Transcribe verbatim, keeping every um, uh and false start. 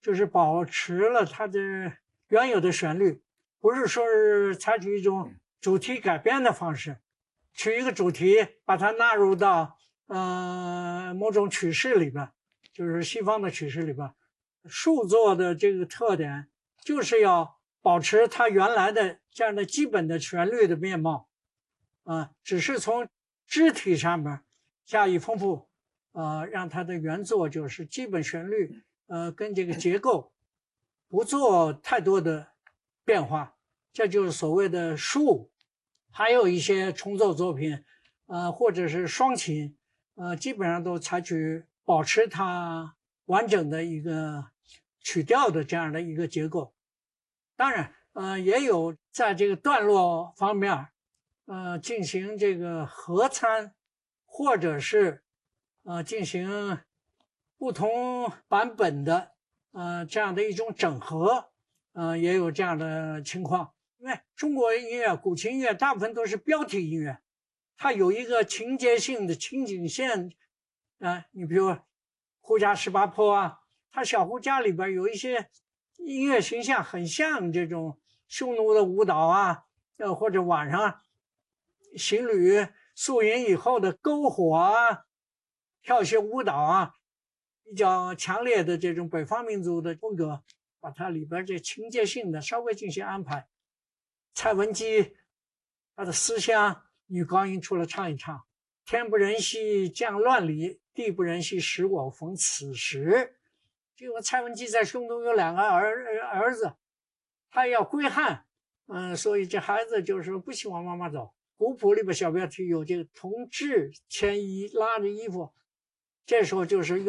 就是保持了它的原有的旋律，不是说是采取一种主题改编的方式，取一个主题把它纳入到呃某种曲式里边，就是西方的曲式里边。数作的这个特点就是要保持它原来的这样的基本的旋律的面貌，啊、呃，只是从肢体上面加以丰富，呃，让它的原作就是基本旋律，呃，跟这个结构不做太多的变化，这就是所谓的数。还有一些重奏作品，呃，或者是双琴，呃，基本上都采取保持它完整的一个曲调的这样的一个结构。当然，呃，也有在这个段落方面，呃，进行这个合参，或者是呃进行不同版本的呃这样的一种整合，呃，也有这样的情况。因为中国音乐、古琴音乐大部分都是标题音乐，它有一个情节性的情景线，啊、呃，你比如胡笳十八坡啊，它小胡笳里边有一些音乐形象很像这种匈奴的舞蹈啊，呃，或者晚上行旅宿营以后的篝火啊，跳些舞蹈啊，比较强烈的这种北方民族的风格，把它里边这情节性的稍微进行安排。蔡文姬她的思乡，女高音出来唱一唱，天不仁兮降乱里，地不仁兮使我逢此时。这个蔡文姬在胸中有两个儿儿子，他要归汉，嗯，所以这孩子就是不希望妈妈走。古谱里边小标题有这个同志牵衣拉着衣服，这时候就是用